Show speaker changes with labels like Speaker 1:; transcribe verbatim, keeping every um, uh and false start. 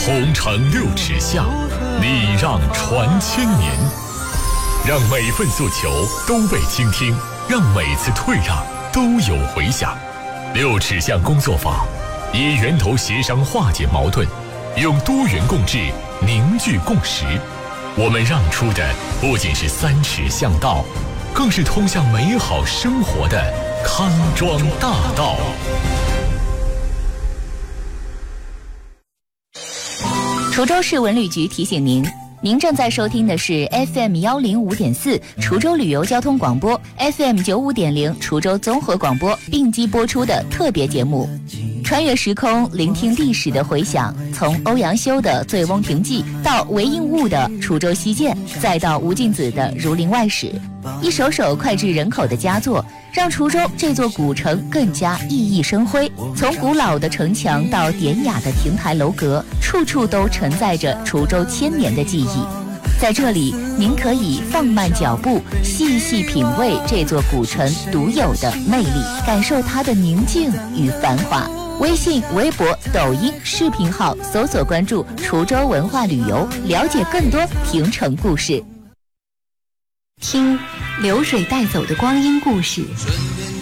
Speaker 1: 红尘六尺下，礼让传千年。让每份诉求都被倾听，让每次退让都有回响。六尺巷工作坊以源头协商化解矛盾，用多元共治凝聚共识。我们让出的不仅是三尺巷道，更是通向美好生活的康庄大道。
Speaker 2: 滁州市文旅局提醒您，您正在收听的是 F M 幺零五点四滁州旅游交通广播 ，F M 九五点零滁州综合广播并机播出的特别节目。穿越时空，聆听历史的回响，从欧阳修的《醉翁亭记》到韦应物的《滁州西涧》，再到吴敬梓的《儒林外史》，一首首脍炙人口的佳作，让滁州这座古城更加熠熠生辉。从古老的城墙到典雅的亭台楼阁，处处都承载着滁州千年的记忆。在这里，您可以放慢脚步，细细品味这座古城独有的魅力，感受它的宁静与繁华。微信、微博、抖音视频号搜索关注滁州文化旅游，了解更多亭城故事。听流水带走的光阴故事，